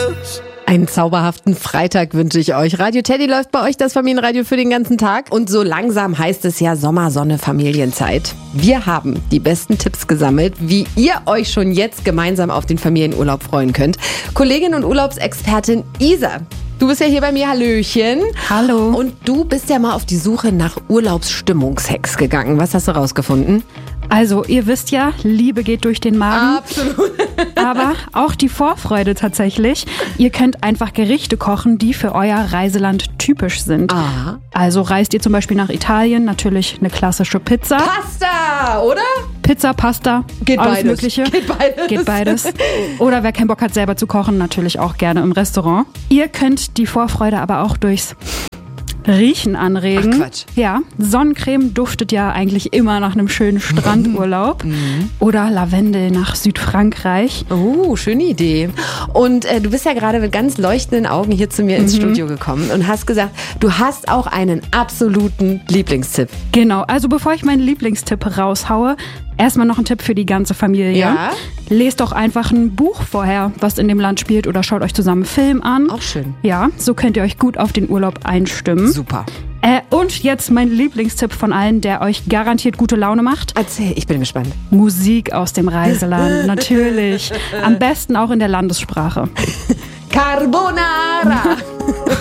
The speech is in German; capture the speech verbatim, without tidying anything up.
Einen zauberhaften Freitag wünsche ich euch. Radio Teddy läuft bei euch das Familienradio für den ganzen Tag. Und so langsam heißt es ja Sommersonne Familienzeit. Wir haben die besten Tipps gesammelt, wie ihr euch schon jetzt gemeinsam auf den Familienurlaub freuen könnt. Kollegin und Urlaubsexpertin Isa, du bist ja hier bei mir, Hallöchen. Hallo. Und du bist ja mal auf die Suche nach Urlaubsstimmungshacks gegangen. Was hast du rausgefunden? Also, ihr wisst ja, Liebe geht durch den Magen. Absolut. Aber auch die Vorfreude tatsächlich. Ihr könnt einfach Gerichte kochen, die für euer Reiseland typisch sind. Aha. Also reist ihr zum Beispiel nach Italien, natürlich eine klassische Pizza. Pasta, oder? Pizza, Pasta, Geht alles beides. Mögliche. Geht beides. Geht beides. Oder wer keinen Bock hat, selber zu kochen, natürlich auch gerne im Restaurant. Ihr könnt die Vorfreude aber auch durchs Riechen anregen. Ach, Quatsch. Ja, Sonnencreme duftet ja eigentlich immer nach einem schönen Strandurlaub. Mhm. Oder Lavendel nach Südfrankreich. Oh, schöne Idee. Und äh, du bist ja gerade mit ganz leuchtenden Augen hier zu mir ins Mhm. Studio gekommen und hast gesagt, du hast auch einen absoluten Lieblingstipp. Genau, also bevor ich meinen Lieblingstipp raushaue, erstmal noch ein Tipp für die ganze Familie. Ja. Lest doch einfach ein Buch vorher, was in dem Land spielt, oder schaut euch zusammen einen Film an. Auch schön. Ja, so könnt ihr euch gut auf den Urlaub einstimmen. Super. Äh, und jetzt mein Lieblingstipp von allen, der euch garantiert gute Laune macht. Erzähl, ich bin gespannt. Musik aus dem Reiseland, natürlich. Am besten auch in der Landessprache. Carbonara!